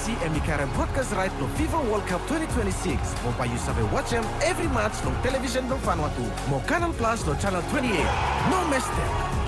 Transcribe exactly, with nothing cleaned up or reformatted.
see and carry broadcast right to FIFA World Cup twenty twenty-six. Mopa you sabe watch them every match no television no fan watu. Mo Canal Plus no channel twenty-eight. No mistake.